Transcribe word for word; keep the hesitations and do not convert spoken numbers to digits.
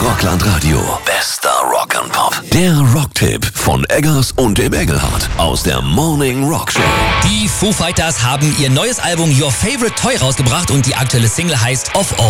Rockland Radio. Bester Rock and Pop. Der Rocktipp von Eggers und dem Engelhardt aus der Morning Rock Show. Die Foo Fighters haben ihr neues Album Your Favorite Toy rausgebracht und die aktuelle Single heißt Of All.